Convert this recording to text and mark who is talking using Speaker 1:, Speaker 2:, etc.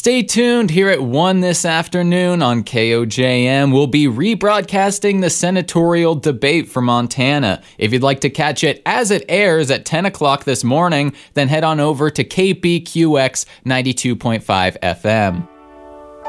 Speaker 1: Stay tuned. Here at 1 this afternoon on KOJM, we'll be rebroadcasting the senatorial debate for Montana. If you'd like to catch it as it airs at 10 o'clock this morning, then head on over to KPQX 92.5 FM.